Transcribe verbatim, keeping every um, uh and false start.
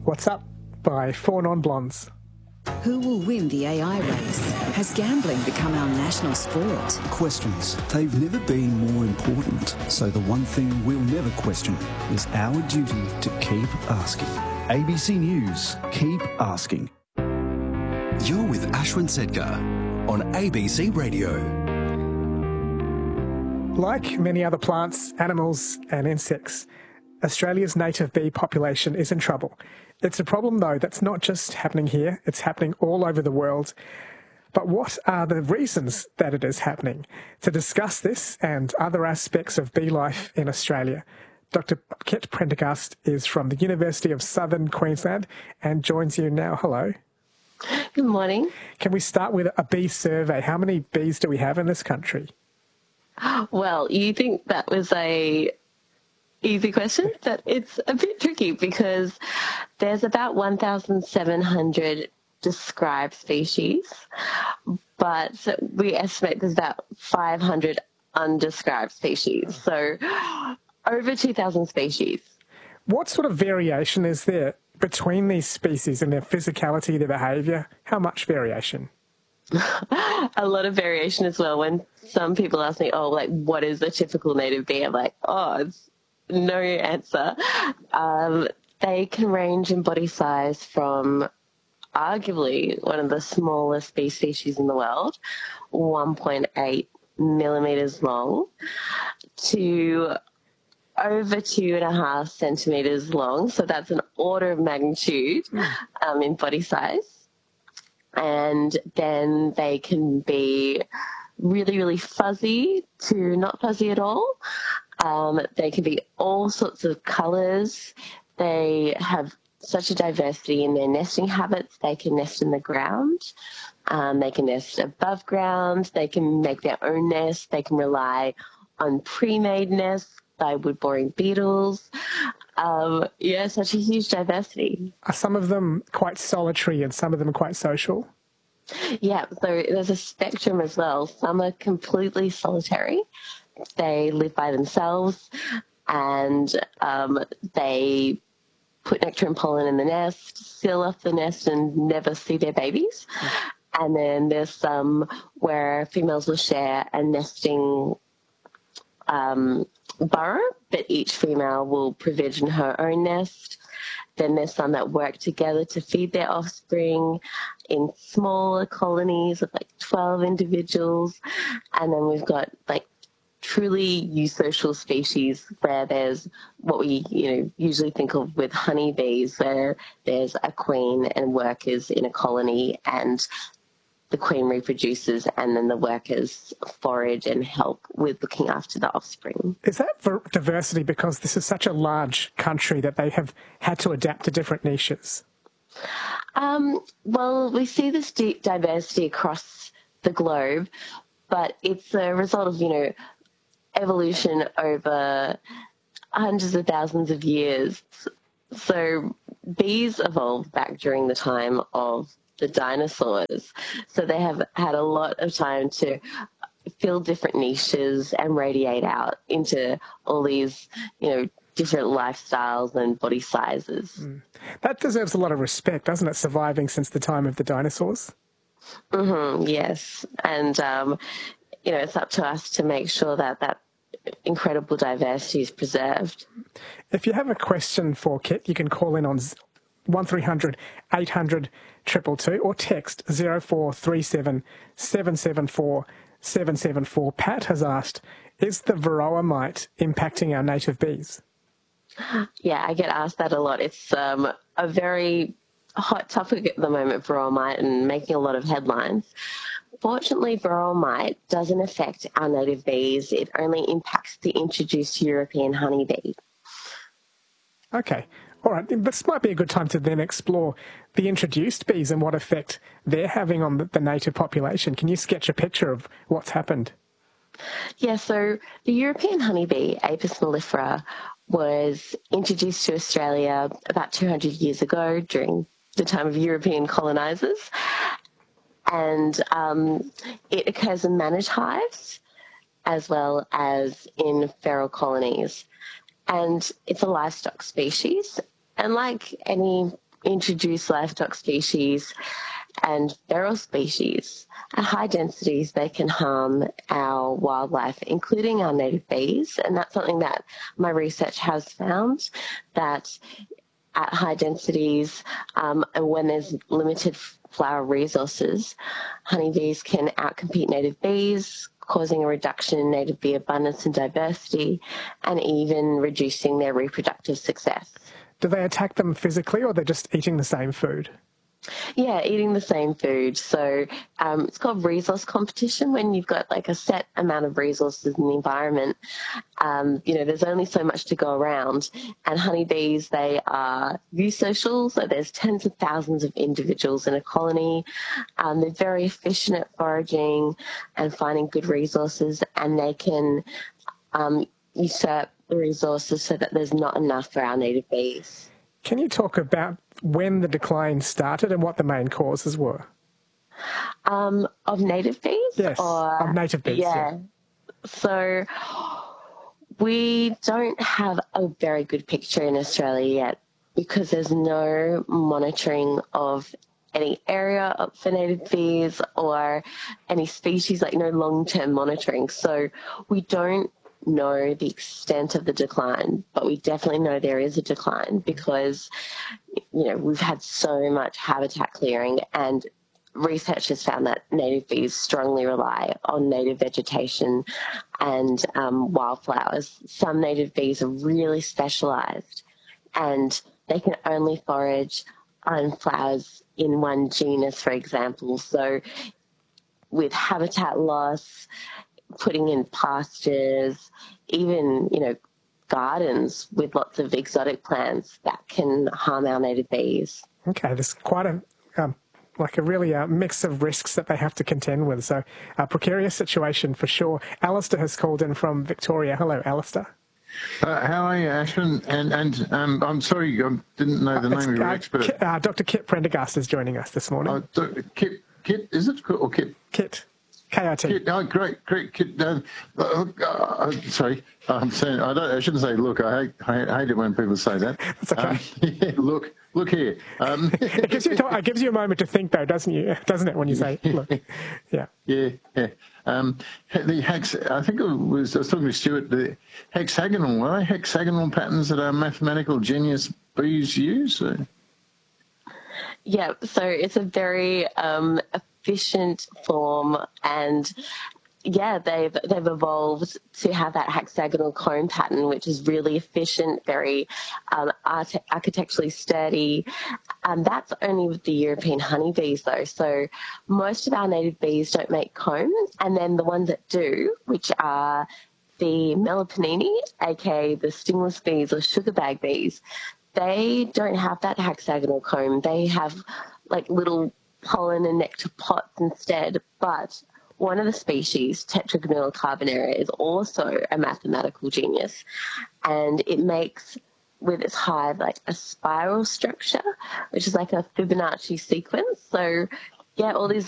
What's Up by Four Non-Blondes. Who will win the A I race? Has gambling become our national sport? Questions. They've never been more important. So the one thing we'll never question is our duty to keep asking. A B C News. Keep asking. You're with Ashwin Sedgar on A B C Radio. Like many other plants, animals and insects, Australia's native bee population is in trouble. It's a problem, though, that's not just happening here, it's happening all over the world. But what are the reasons that it is happening? To discuss this and other aspects of bee life in Australia, Doctor Kit Prendergast is from the University of Southern Queensland and joins you now. Hello. Good morning. Can we start with a bee survey? How many bees do we have in this country? Well, you think that was a easy question, but it's a bit tricky because there's about one thousand seven hundred described species, but we estimate there's about five hundred undescribed species, so over two thousand species. What sort of variation is there between these species and their physicality, their behaviour? How much variation? A lot of variation as well. When some people ask me, oh, like, what is a typical native bee? I'm like, oh, it's no answer. Um, they can range in body size from arguably one of the smallest bee species in the world, one point eight millimetres long, to over two and a half centimetres long. So that's an order of magnitude um, in body size. And then they can be really, really fuzzy to not fuzzy at all. Um, they can be all sorts of colours. They have such a diversity in their nesting habits. They can nest in the ground. Um, they can nest above ground. They can make their own nest. They can rely on pre-made nests by wood-boring beetles. Um, yeah, such a huge diversity. Are some of them quite solitary and some of them are quite social? Yeah, so there's a spectrum as well. Some are completely solitary. They live by themselves and um, they put nectar and pollen in the nest, seal off the nest and never see their babies. And then there's some where females will share a nesting um, burrow, but each female will provision her own nest. Then there's some that work together to feed their offspring in smaller colonies of like twelve individuals. And then we've got like truly eusocial species where there's what we, you know, usually think of with honeybees, where there's a queen and workers in a colony and the queen reproduces and then the workers forage and help with looking after the offspring. Is that for diversity because this is such a large country that they have had to adapt to different niches? Um, well, we see this deep diversity across the globe, but it's a result of, you know, evolution over hundreds of thousands of years. So bees evolved back during the time of the dinosaurs. So they have had a lot of time to fill different niches and radiate out into all these, you know, different lifestyles and body sizes. Mm. That deserves a lot of respect, doesn't it, surviving since the time of the dinosaurs? Mm-hmm, yes. And, um, you know, it's up to us to make sure that that incredible diversity is preserved. If you have a question for Kit, you can call in on one three hundred eight hundred two two two or text zero four three seven seven seven four seven seven four. Pat has asked, is the varroa mite impacting our native bees? Yeah, I get asked that a lot. It's um, a very hot topic at the moment, varroa mite, and making a lot of headlines. Fortunately, varroa mite doesn't affect our native bees. It only impacts the introduced European honeybee. Okay. All right. This might be a good time to then explore the introduced bees and what effect they're having on the, the native population. Can you sketch a picture of what's happened? Yeah, so the European honeybee, Apis mellifera, was introduced to Australia about two hundred years ago during the time of European colonisers. And um, it occurs in managed hives as well as in feral colonies. And it's a livestock species. And like any introduced livestock species and feral species. At high densities, they can harm our wildlife, including our native bees, and that's something that my research has found, that at high densities um, and when there's limited flower resources, honeybees can outcompete native bees, causing a reduction in native bee abundance and diversity, and even reducing their reproductive success. Do they attack them physically, or they're just eating the same food? Yeah, eating the same food. So um, it's called resource competition. When you've got like a set amount of resources in the environment, um, you know, there's only so much to go around. And honeybees, they are eusocial, so there's tens of thousands of individuals in a colony. Um, they're very efficient at foraging and finding good resources, and they can um, usurp the resources so that there's not enough for our native bees. Can you talk about when the decline started and what the main causes were? Um, of native bees? Yes, or, of native bees. Yeah. yeah. So we don't have a very good picture in Australia yet because there's no monitoring of any area for native bees or any species, like no long-term monitoring. So we don't know the extent of the decline, but we definitely know there is a decline because, you know, we've had so much habitat clearing, and research has found that native bees strongly rely on native vegetation and um, wildflowers. Some native bees are really specialised, and they can only forage on flowers in one genus, for example. So with habitat loss, putting in pastures, even, you know, gardens with lots of exotic plants, that can harm our native bees. Okay, there's quite a, um, like a really uh, mix of risks that they have to contend with. So a precarious situation for sure. Alistair has called in from Victoria. Hello, Alistair. Uh, how are you, Ashwin? And, and um, I'm sorry, I didn't know the Uh, name it's, of your uh, expert. Kit, uh, Doctor Kit Prendergast is joining us this morning. Uh, Doctor Kit, Kit, is it? Or Kit? Kit. K I T. Kit, oh, great, great, Kit. Uh, uh, uh, sorry, I'm saying, I, don't, I shouldn't say look. I hate, I hate it when people say that. That's okay. Um, yeah, look, look here. Um, it, gives you to, it gives you a moment to think, though, doesn't you? Doesn't it, when you say look? Yeah. Yeah, yeah. Um, the hex, I think it was, I was talking to Stuart, the hexagonal, are they hexagonal patterns that our mathematical genius bees use? Yeah, so it's a very um, efficient form, and yeah, they've they've evolved to have that hexagonal cone pattern, which is really efficient, very um, art- architecturally sturdy. And that's only with the European honeybees, though. So most of our native bees don't make comb, and then the ones that do, which are the Meliponini, aka the stingless bees or sugarbag bees, they don't have that hexagonal comb. They have like little pollen and nectar pots instead. But one of the species, Tetragramilla carbonaria, is also a mathematical genius, and it makes with its hive like a spiral structure, which is like a Fibonacci sequence. So yeah, all these